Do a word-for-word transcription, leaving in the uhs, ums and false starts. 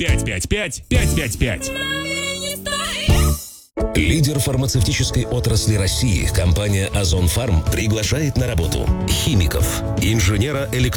пять пять пять пять пять пять. Лидер фармацевтической отрасли России, компания «Озон Фарм» приглашает на работу химиков, инженера-электроника,